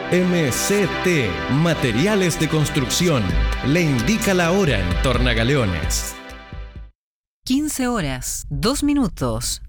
MCT, Materiales de Construcción, le indica la hora en Tornagaleones. 15 horas, 2 minutos.